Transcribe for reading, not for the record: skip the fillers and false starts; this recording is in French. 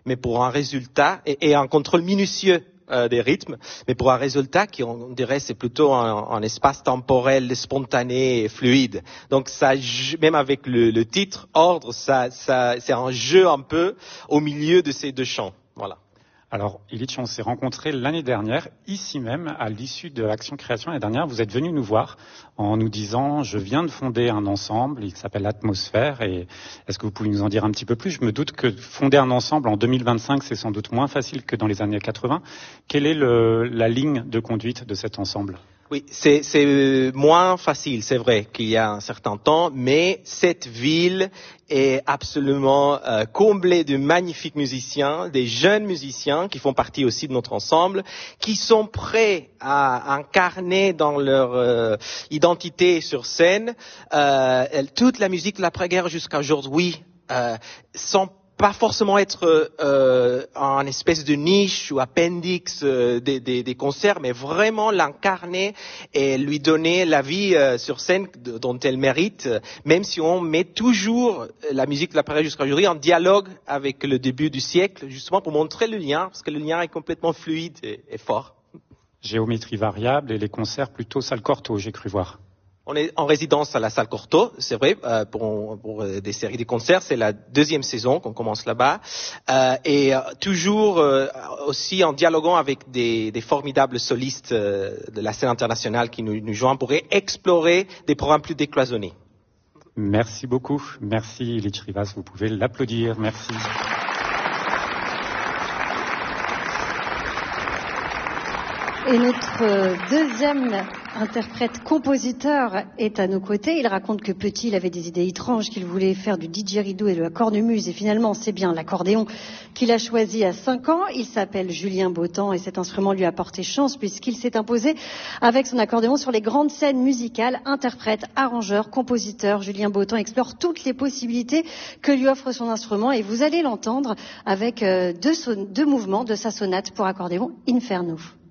mais pour un résultat et un contrôle minutieux des rythmes, mais pour un résultat qui, on dirait, c'est plutôt un espace temporel spontané et fluide. Donc ça, même avec le titre Ordre, ça, c'est un jeu un peu au milieu de ces deux champs. Voilà. Alors, Illich, on s'est rencontrés l'année dernière, ici même, à l'issue de Action Création l'année dernière. Vous êtes venu nous voir en nous disant « Je viens de fonder un ensemble, il s'appelle Atmosphère. » Et est-ce que vous pouvez nous en dire un petit peu plus? Je me doute que fonder un ensemble en 2025, c'est sans doute moins facile que dans les années 80. Quelle est la ligne de conduite de cet ensemble? Oui, c'est moins facile, c'est vrai, qu'il y a un certain temps, mais cette ville est absolument comblée de magnifiques musiciens, des jeunes musiciens qui font partie aussi de notre ensemble, qui sont prêts à incarner dans leur identité sur scène toute la musique de l'après-guerre jusqu'à aujourd'hui, sans pas forcément être en espèce de niche ou appendix des concerts, mais vraiment l'incarner et lui donner la vie sur scène dont elle mérite, même si on met toujours la musique de l'après jusqu'à aujourd'hui en dialogue avec le début du siècle, justement pour montrer le lien, parce que le lien est complètement fluide et fort. Géométrie variable et les concerts plutôt salle Cortot, j'ai cru voir. On est en résidence à la salle Cortot, c'est vrai, pour des séries de concerts. C'est la 2e saison qu'on commence là-bas. Et toujours aussi en dialoguant avec des formidables solistes de la scène internationale qui nous joignent pour explorer des programmes plus décloisonnés. Merci beaucoup. Merci Illich Rivas, vous pouvez l'applaudir. Merci. Et notre deuxième interprète-compositeur est à nos côtés. Il raconte que petit, il avait des idées étranges, qu'il voulait faire du didgeridoo et de la cornemuse. Et finalement, c'est bien l'accordéon qu'il a choisi à 5 ans. Il s'appelle Julien Bautan et cet instrument lui a porté chance puisqu'il s'est imposé avec son accordéon sur les grandes scènes musicales. Interprète, arrangeur, compositeur, Julien Bautan explore toutes les possibilités que lui offre son instrument. Et vous allez l'entendre avec deux mouvements de sa sonate pour accordéon Inferno.